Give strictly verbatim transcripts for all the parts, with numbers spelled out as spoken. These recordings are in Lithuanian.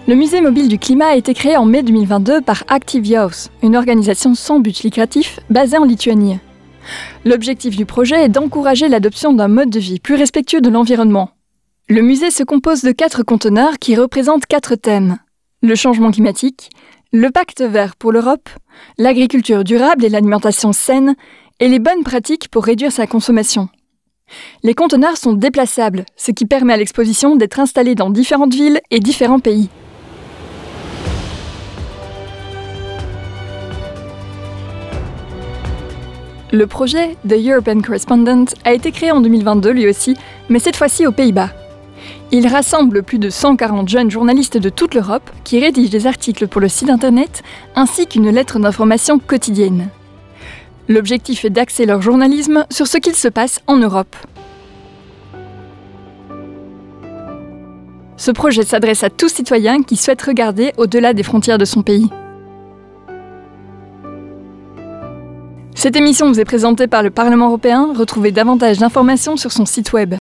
Le musée mobile du climat a été créé en mai deux mille vingt-deux par Active Youth, une organisation sans but lucratif basée en Lituanie. L'objectif du projet est d'encourager l'adoption d'un mode de vie plus respectueux de l'environnement. Le musée se compose de quatre conteneurs qui représentent quatre thèmes. Le changement climatique, le pacte vert pour l'Europe, l'agriculture durable et l'alimentation saine, et les bonnes pratiques pour réduire sa consommation. Les conteneurs sont déplaçables, ce qui permet à l'exposition d'être installée dans différentes villes et différents pays. Le projet The European Correspondent a été créé en deux mille vingt-deux lui aussi, mais cette fois-ci aux Pays-Bas. Il rassemble plus de cent quarante jeunes journalistes de toute l'Europe qui rédigent des articles pour le site internet ainsi qu'une lettre d'information quotidienne. L'objectif est d'axer leur journalisme sur ce qu'il se passe en Europe. Ce projet s'adresse à tout citoyen qui souhaite regarder au-delà des frontières de son pays. Cette émission vous est présentée par le Parlement européen. Retrouvez davantage d'informations sur son site web.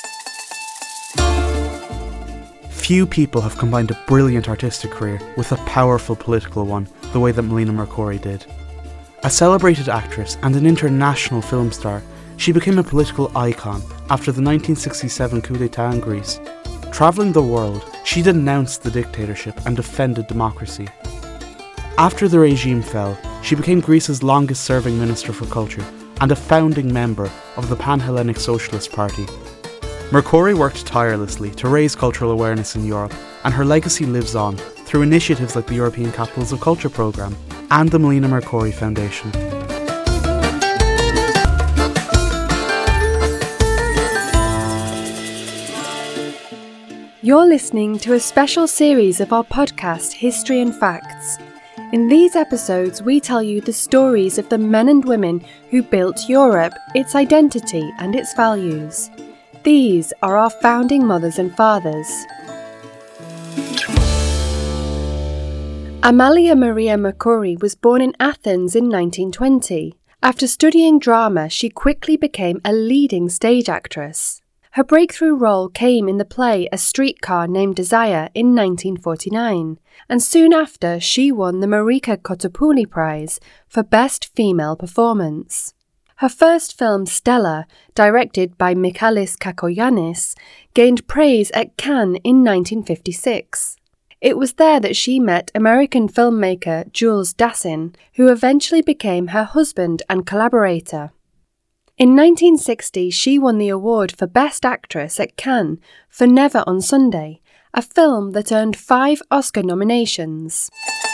Few people have combined a brilliant artistic career with a powerful political one, the way that Melina Mercouri did. A celebrated actress and an international film star, she became a political icon after the nineteen sixty-seven coup d'etat in Greece. Travelling the world, she denounced the dictatorship and defended democracy. After the regime fell, she became Greece's longest-serving Minister for Culture and a founding member of the Pan-Hellenic Socialist Party. Mercouri worked tirelessly to raise cultural awareness in Europe, and her legacy lives on through initiatives like the European Capitals of Culture programme and the Melina Mercouri Foundation. You're listening to a special series of our podcast, History and Facts. In these episodes, we tell you the stories of the men and women who built Europe, its identity and its values. These are our founding mothers and fathers. Amalia Maria Mercouri was born in Athens in nineteen twenty. After studying drama, she quickly became a leading stage actress. Her breakthrough role came in the play A Streetcar Named Desire in nineteen forty-nine, and soon after she won the Marika Kotopouli Prize for Best Female Performance. Her first film, Stella, directed by Michalis Kakoyannis, gained praise at Cannes in nineteen fifty-six. It was there that she met American filmmaker Jules Dassin, who eventually became her husband and collaborator. In nineteen sixty, she won the award for Best Actress at Cannes for Never on Sunday, a film that earned five Oscar nominations.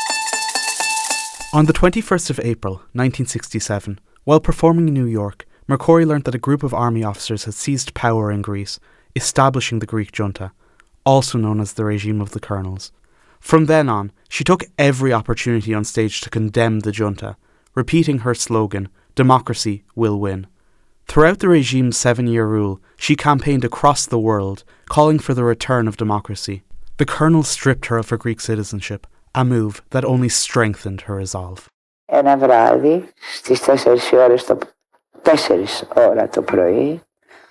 On the twenty-first of April, nineteen sixty-seven, while performing in New York, Mercouri learnt that a group of army officers had seized power in Greece, establishing the Greek junta, also known as the regime of the colonels. From then on, she took every opportunity on stage to condemn the junta, repeating her slogan, "Democracy will win." Throughout the regime's seven-year rule, she campaigned across the world, calling for the return of democracy. The colonels stripped her of her Greek citizenship, a move that only strengthened her resolve. Ένα βράδυ, στις τέσσερις ώρες το, τέσσερις ώρα το πρωί,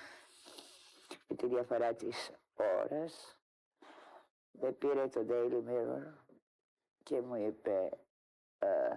με τη διαφορά της ώρας, με πήρε το Daily Mirror και μου είπε uh,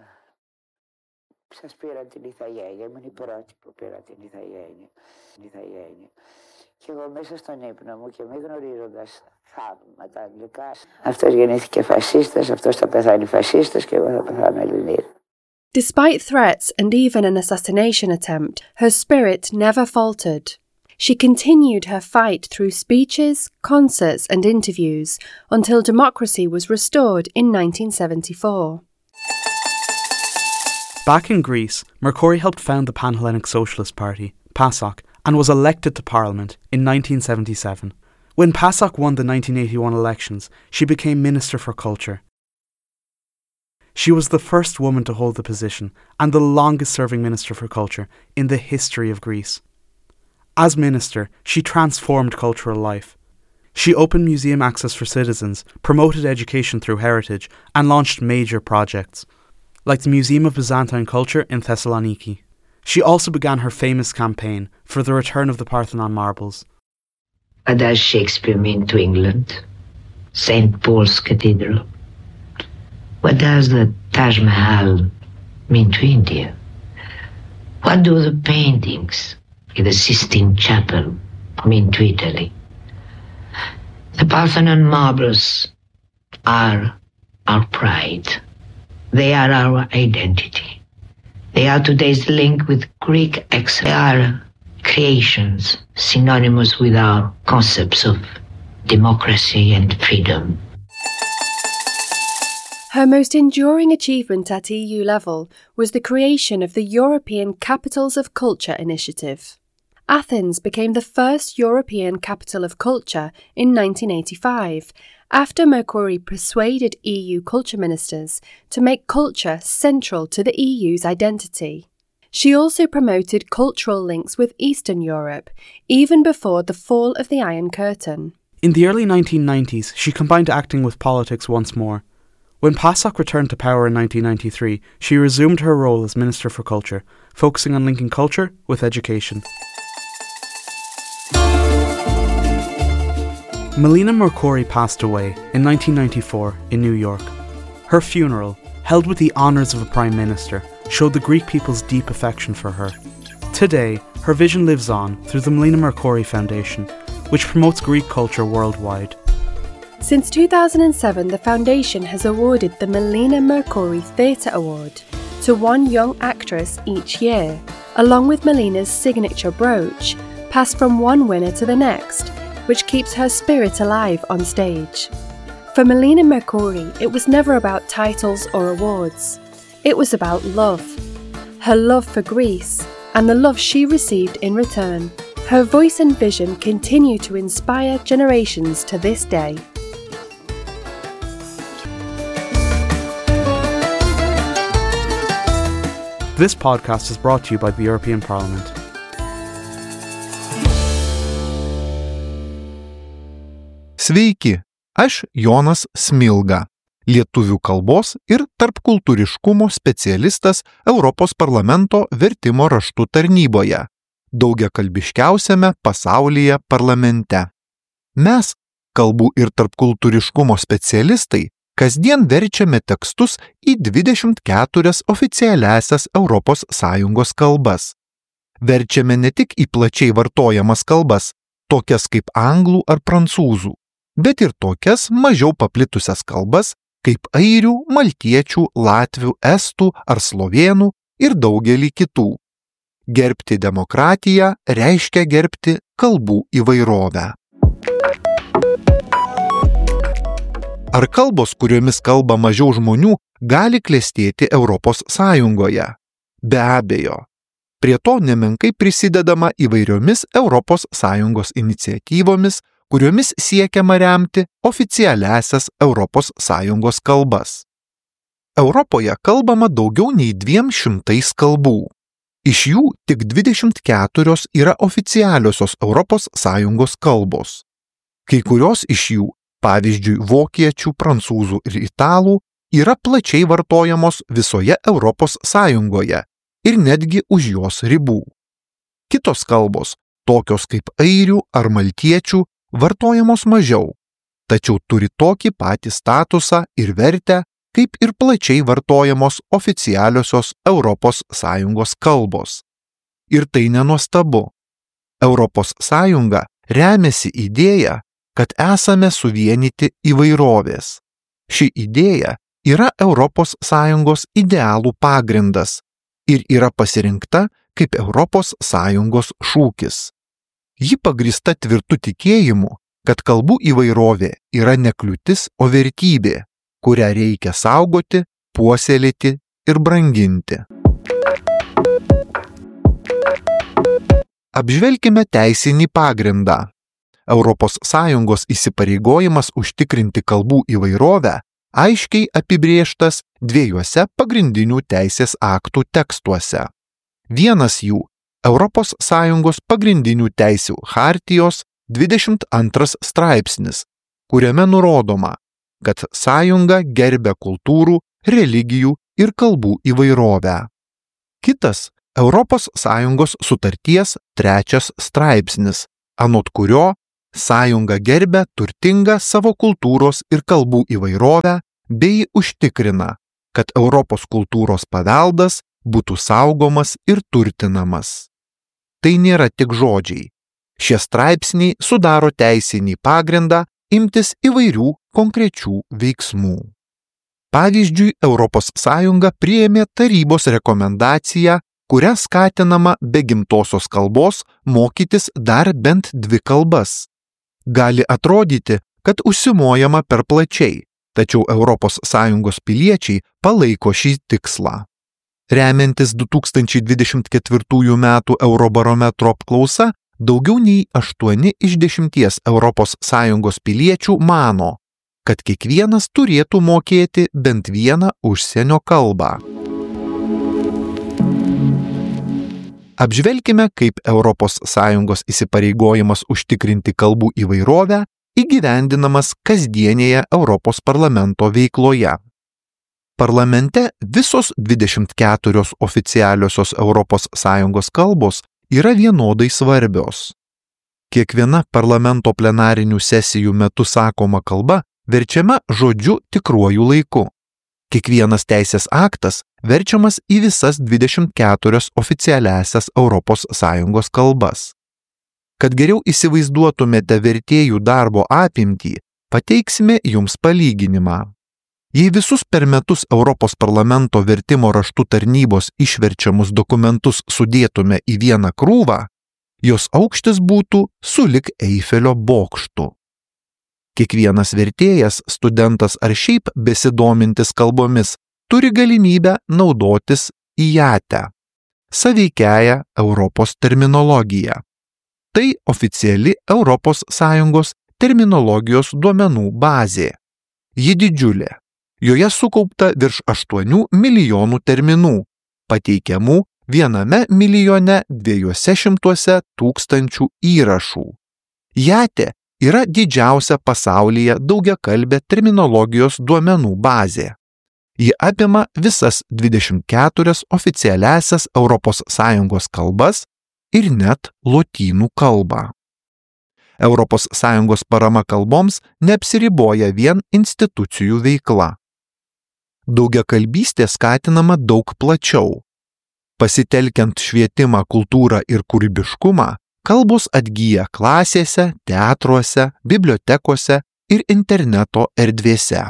σας πήραν την ηθαγένεια, ήμουν η πρώτη που πήρα την ηθαγένεια, την ηθαγένεια. Και εγώ μέσα στον ύπνο μου και μη γνωρίζοντας θαύμα τα αγγλικά, αυτός γεννήθηκε φασίστας, αυτός θα πεθάνει φασίστας και εγώ θα πεθάνω Ελληνίδα. Despite threats and even an assassination attempt, her spirit never faltered. She continued her fight through speeches, concerts and interviews until democracy was restored in nineteen seventy-four. Back in Greece, Mercouri helped found the Pan-Hellenic Socialist Party, PASOK, and was elected to Parliament in nineteen seventy-seven. When PASOK won the nineteen eighty-one elections, she became Minister for Culture. She was the first woman to hold the position and the longest-serving Minister for Culture in the history of Greece. As Minister, she transformed cultural life. She opened museum access for citizens, promoted education through heritage, and launched major projects, like the Museum of Byzantine Culture in Thessaloniki. She also began her famous campaign for the return of the Parthenon marbles. And as Shakespeare mean to England, Saint Paul's Cathedral? What does the Taj Mahal mean to India? What do the paintings in the Sistine Chapel mean to Italy? The Parthenon marbles are our pride. They are our identity. They are today's link with Greek excellence. They are creations synonymous with our concepts of democracy and freedom. Her most enduring achievement at E U level was the creation of the European Capitals of Culture initiative. Athens became the first European capital of culture in nineteen eighty-five, after Mercouri persuaded E U culture ministers to make culture central to the E U's identity. She also promoted cultural links with Eastern Europe, even before the fall of the Iron Curtain. In the early nineteen nineties, she combined acting with politics once more. When PASOK returned to power in nineteen ninety-three, she resumed her role as Minister for Culture, focusing on linking culture with education. Melina Mercouri passed away in nineteen ninety-four in New York. Her funeral, held with the honours of a Prime Minister, showed the Greek people's deep affection for her. Today, her vision lives on through the Melina Mercouri Foundation, which promotes Greek culture worldwide. Since two thousand seven, the foundation has awarded the Melina Mercouri Theatre Award to one young actress each year, along with Melina's signature brooch, passed from one winner to the next, which keeps her spirit alive on stage. For Melina Mercouri, it was never about titles or awards. It was about love. Her love for Greece, and the love she received in return. Her voice and vision continue to inspire generations to this day. This podcast is brought to you by the European Parliament. Sveiki, aš Jonas Smilga, lietuvių kalbos ir tarpkultūriškumo specialistas Europos parlamento vertimo raštų tarnyboje, daugiakalbiškiausiame pasaulyje parlamente. Mes, kalbų ir tarpkultūriškumo specialistai, kasdien verčiame tekstus į dvidešimt keturias oficialiasias Europos Sąjungos kalbas. Verčiame ne tik į plačiai vartojamas kalbas, tokias kaip anglų ar prancūzų, bet ir tokias mažiau paplitusias kalbas kaip airių, maltiečių, latvių, estų ar slovėnų ir daugelį kitų. Gerbti demokratiją reiškia gerbti kalbų įvairovę. Ar kalbos, kuriomis kalba mažiau žmonių, gali klestėti Europos Sąjungoje? Be abejo. Prie to nemenkai prisidedama įvairiomis Europos Sąjungos iniciatyvomis, kuriomis siekiama remti oficialiasias Europos Sąjungos kalbas. Europoje kalbama daugiau nei dviem šimtais kalbų. Iš jų tik dvidešimt keturios yra oficialiosios Europos Sąjungos kalbos. Kai kurios iš jų, pavyzdžiui, vokiečių, prancūzų ir italų, yra plačiai vartojamos visoje Europos Sąjungoje ir netgi už jos ribų. Kitos kalbos, tokios kaip airių ar maltiečių, vartojamos mažiau, tačiau turi tokį patį statusą ir vertę, kaip ir plačiai vartojamos oficialiosios Europos Sąjungos kalbos. Ir tai nenuostabu. Europos Sąjunga remiasi idėja, kad esame suvienyti įvairovės. Ši idėja yra Europos Sąjungos idealų pagrindas ir yra pasirinkta kaip Europos Sąjungos šūkis. Ji pagrįsta tvirtu tikėjimu, kad kalbų įvairovė yra ne kliūtis, o vertybė, kurią reikia saugoti, puoselėti ir branginti. Apžvelkime teisinį pagrindą. Europos Sąjungos įsipareigojimas užtikrinti kalbų įvairovę aiškiai apibrėžtas dviejuose pagrindinių teisės aktų tekstuose. Vienas jų – Europos Sąjungos pagrindinių teisių chartijos dvidešimt antras straipsnis, kuriame nurodoma, kad Sąjunga gerbia kultūrų, religijų ir kalbų įvairovę. Kitas – Europos Sąjungos sutarties trečias straipsnis, anot kurio sąjunga gerbia turtingą savo kultūros ir kalbų įvairovę bei užtikrina, kad Europos kultūros paveldas būtų saugomas ir turtinamas. Tai nėra tik žodžiai. Šie straipsniai sudaro teisinį pagrindą imtis įvairių konkrečių veiksmų. Pavyzdžiui, Europos Sąjunga priėmė tarybos rekomendaciją, kuria skatinama be gimtosios kalbos mokytis dar bent dvi kalbas. Gali atrodyti, kad užsimojama per plačiai, tačiau Europos Sąjungos piliečiai palaiko šį tikslą. Remiantis du tūkstančiai dvidešimt ketvirtųjų metų Eurobarometro apklausa, daugiau nei aštuoni iš dešimties Europos Sąjungos piliečių mano, kad kiekvienas turėtų mokėti bent vieną užsienio kalbą. Apžvelkime, kaip Europos Sąjungos įsipareigojimas užtikrinti kalbų įvairovę įgyvendinamas kasdienėje Europos parlamento veikloje. Parlamente visos dvidešimt keturios oficialiosios Europos Sąjungos kalbos yra vienodai svarbios. Kiekviena parlamento plenarinių sesijų metu sakoma kalba verčiama žodžiu tikruoju laiku. Kiekvienas teisės aktas verčiamas į visas dvidešimt keturias oficialiasias Europos Sąjungos kalbas. Kad geriau įsivaizduotumėte vertėjų darbo apimtį, pateiksime jums palyginimą. Jei visus per metus Europos parlamento vertimo raštų tarnybos išverčiamus dokumentus sudėtume į vieną krūvą, jos aukštis būtų sulig Eifelio bokštu. Kiekvienas vertėjas, studentas ar šiaip besidomintis kalbomis turi galimybę naudotis I A T E, sąveikiąją Europos terminologiją. Tai oficiali Europos Sąjungos terminologijos duomenų bazė. Ji didžiulė. Joje sukaupta virš aštuonių milijonų terminų, pateikiamų viename milijone dviejuose šimtuose tūkstančių įrašų. I A T E yra didžiausia pasaulyje daugiakalbė terminologijos duomenų bazė. Ji apima visas dvidešimt keturias oficialiasias Europos Sąjungos kalbas ir net lotynų kalbą. Europos Sąjungos parama kalboms neapsiriboja vien institucijų veikla. Daugiakalbystė skatinama daug plačiau. Pasitelkiant švietimą, kultūrą ir kūrybiškumą, kalbos atgyja klasėse, teatruose, bibliotekose ir interneto erdvėse.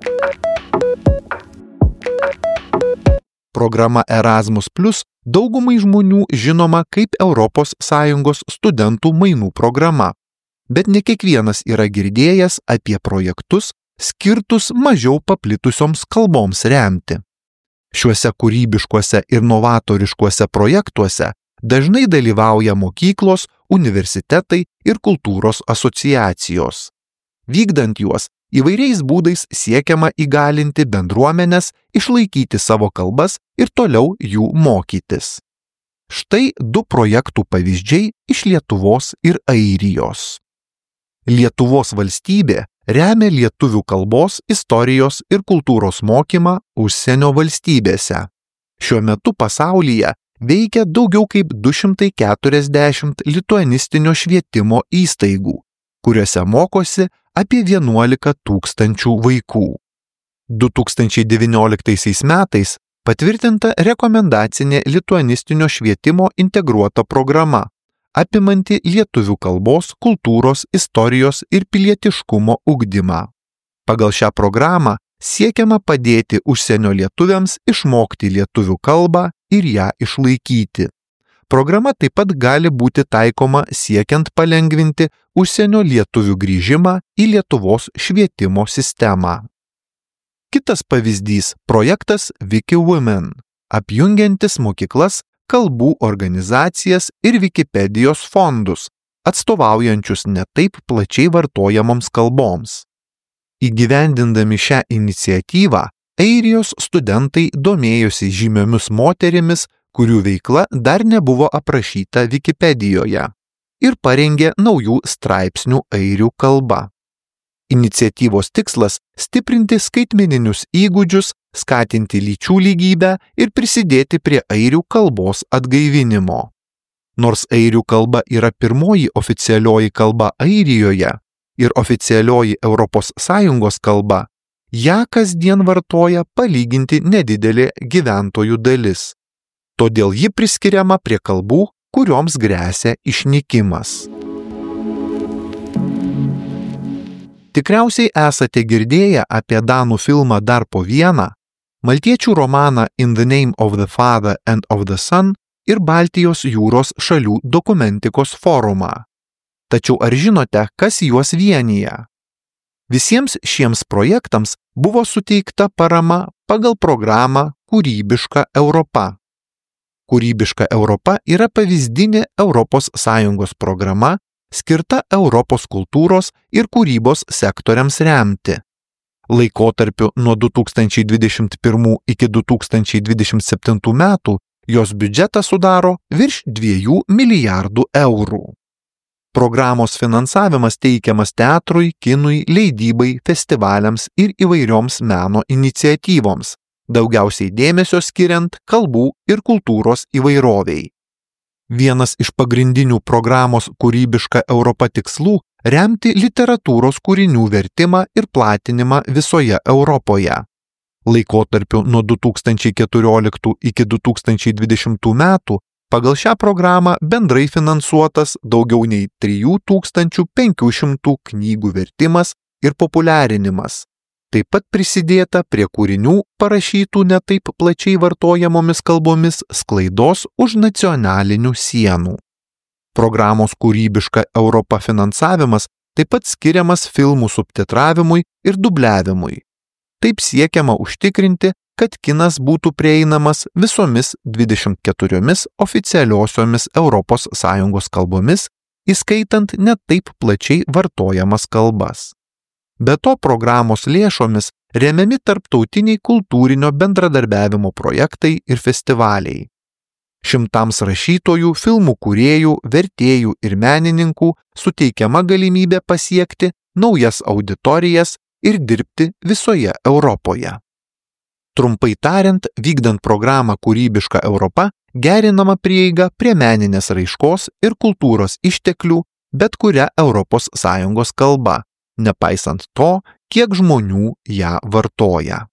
Programa Erasmus plus daugumai žmonių žinoma kaip Europos Sąjungos studentų mainų programa, bet ne kiekvienas yra girdėjęs apie projektus skirtus mažiau paplitusioms kalboms remti. Šiuose kūrybiškuose ir novatoriškuose projektuose dažnai dalyvauja mokyklos, universitetai ir kultūros asociacijos. Vykdant juos, įvairiais būdais siekiama įgalinti bendruomenes, išlaikyti savo kalbas ir toliau jų mokytis. Štai du projektų pavyzdžiai iš Lietuvos ir Airijos. Lietuvos valstybė remia lietuvių kalbos, istorijos ir kultūros mokymą užsienio valstybėse. Šiuo metu pasaulyje veikia daugiau kaip du šimtai keturiasdešimt lituanistinio švietimo įstaigų, kuriuose mokosi apie vienuolika tūkstančių vaikų. du tūkstančiai devynioliktaisiais metais patvirtinta rekomendacinė lituanistinio švietimo integruota programa, apimanti lietuvių kalbos, kultūros, istorijos ir pilietiškumo ugdymą. Pagal šią programą siekiama padėti užsienio lietuviams išmokti lietuvių kalbą ir ją išlaikyti. Programa taip pat gali būti taikoma siekiant palengvinti užsienio lietuvių grįžimą į Lietuvos švietimo sistemą. Kitas pavyzdys – projektas Wikiwomen, apjungiantis mokyklas, kalbų organizacijas ir Wikipedijos fondus, atstovaujančius netaip plačiai vartojamoms kalboms. Įgyvendindami šią iniciatyvą, Airijos studentai domėjosi žymiomis moterimis, kurių veikla dar nebuvo aprašyta Wikipedijoje, ir parengė naujų straipsnių airių kalba. Iniciatyvos tikslas – stiprinti skaitmeninius įgūdžius, skatinti lyčių lygybę ir prisidėti prie airių kalbos atgaivinimo. Nors airių kalba yra pirmoji oficialioji kalba Airijoje ir oficialioji Europos Sąjungos kalba, ją kasdien vartoja palyginti nedidelė gyventojų dalis. Todėl ji priskiriama prie kalbų, kurioms gresia išnykimas. Tikriausiai esate girdėję apie danų filmą Dar po vieną, maltiečių romaną In the Name of the Father and of the Son ir Baltijos jūros šalių dokumentikos forumą. Tačiau ar žinote, kas juos vienija? Visiems šiems projektams buvo suteikta parama pagal programą Kūrybiška Europa. Kūrybiška Europa yra pavyzdinė Europos Sąjungos programa, skirta Europos kultūros ir kūrybos sektoriams remti. Laikotarpiu nuo du tūkstančiai dvidešimt pirmų iki du tūkstančiai dvidešimt septintų metų jos biudžetą sudaro virš dviejų milijardų eurų. Programos finansavimas teikiamas teatrui, kinui, leidybai, festivaliams ir įvairioms meno iniciatyvoms, daugiausiai dėmesio skiriant kalbų ir kultūros įvairoviai. Vienas iš pagrindinių programos Kūrybiška Europa tikslų – remti literatūros kūrinių vertimą ir platinimą visoje Europoje. Laikotarpiu nuo du tūkstančiai keturioliktų iki du tūkstančiai dvidešimtų metų pagal šią programą bendrai finansuotas daugiau nei trijų tūkstančių penkių šimtų knygų vertimas ir populiarinimas. Taip pat prisidėta prie kūrinių parašytų ne taip plačiai vartojamomis kalbomis sklaidos už nacionalinių sienų. Programos Kūrybiška Europa finansavimas taip pat skiriamas filmų subtitravimui ir dubliavimui. Taip siekiama užtikrinti, kad kinas būtų prieinamas visomis dvidešimt keturiomis oficialiosiomis Europos Sąjungos kalbomis, įskaitant ne taip plačiai vartojamas kalbas. Be to, programos lėšomis remiami tarptautiniai kultūrinio bendradarbiavimo projektai ir festivaliai. Šimtams rašytojų, filmų kūrėjų, vertėjų ir menininkų suteikiama galimybė pasiekti naujas auditorijas ir dirbti visoje Europoje. Trumpai tariant, vykdant programą Kūrybiška Europa, gerinama prieiga prie meninės raiškos ir kultūros išteklių bet kuria Europos Sąjungos kalba, nepaisant to, kiek žmonių ją vartoja.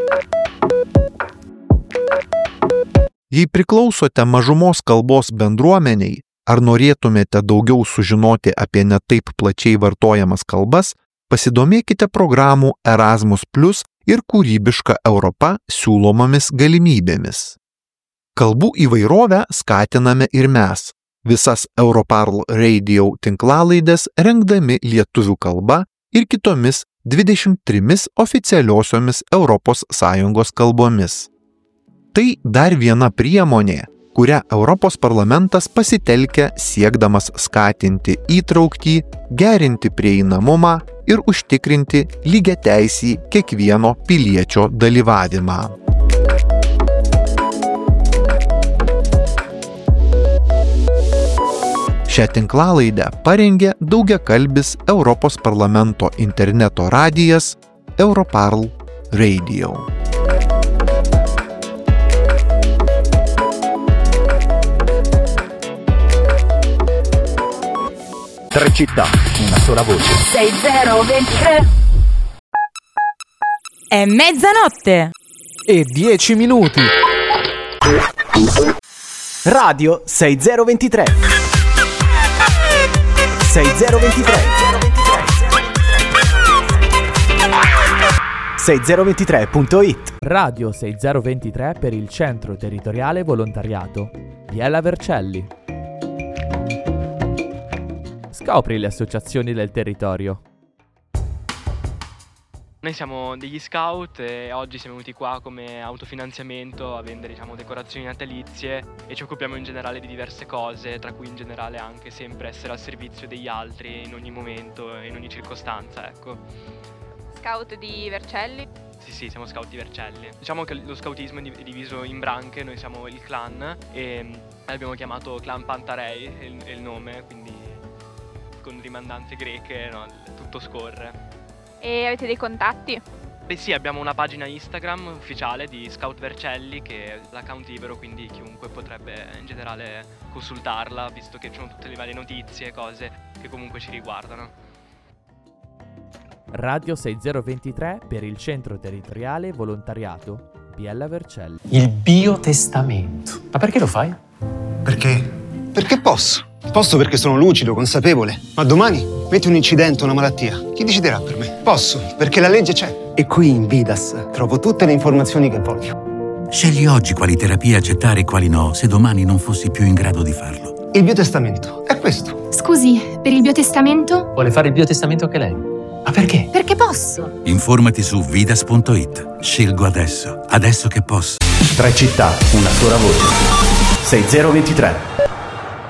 Jei priklausote mažumos kalbos bendruomeniai, ar norėtumėte daugiau sužinoti apie ne taip plačiai vartojamas kalbas, pasidomėkite programų Erasmus plus ir Kūrybiška Europa siūlomomis galimybėmis. Kalbų įvairovę skatiname ir mes, visas Europarl Radio tinklalaides rengdami lietuvių kalba ir kitomis dvidešimt trimis oficialiosiomis Europos Sąjungos kalbomis. Tai dar viena priemonė, kurią Europos parlamentas pasitelkia siekdamas skatinti įtrauktį, gerinti prieinamumą ir užtikrinti lygiateisį kiekvieno piliečio dalyvavimą. Šią tinklalaidę parengė daugiakalbis Europos parlamento interneto radijas Europarl Radio. Tre città, una sola voce. sei zero ventitré. È mezzanotte. E dieci minuti. Radio sei zero ventitré. sei zero ventitré. sei zero ventitré punto it. Radio sei zero ventitré per il Centro Territoriale Volontariato. Biella Vercelli. Scopri le associazioni del territorio. Noi siamo degli scout e oggi siamo venuti qua come autofinanziamento a vendere, diciamo, decorazioni natalizie e ci occupiamo in generale di diverse cose, tra cui in generale anche sempre essere al servizio degli altri in ogni momento e in ogni circostanza, ecco. Scout di Vercelli? Sì, sì, siamo scout di Vercelli. Diciamo che lo scoutismo è diviso in branche, noi siamo il clan e l'abbiamo chiamato Clan Pantarei, è il, è il nome, quindi con rimandanze greche, no, tutto scorre. E avete dei contatti? Beh sì, abbiamo una pagina Instagram ufficiale di Scout Vercelli, che è l'account libero, quindi chiunque potrebbe in generale consultarla, visto che ci sono tutte le varie notizie e cose che comunque ci riguardano. Radio sei zero due tre per il Centro Territoriale Volontariato Biella Vercelli. Il biotestamento. Ma perché lo fai? Perché? Perché posso. Posso perché sono lucido, consapevole. Ma domani metti un incidente, una malattia. Chi deciderà per me? Posso, perché la legge c'è. E qui in Vidas trovo tutte le informazioni che voglio. Scegli oggi quali terapie accettare e quali no, se domani non fossi più in grado di farlo. Il biotestamento è questo. Scusi, per il biotestamento? Vuole fare il biotestamento anche lei? Ma perché? Perché posso. Informati su vidas punto it. Scelgo adesso, adesso che posso. Tre città, una sola voce. sei zero due tre.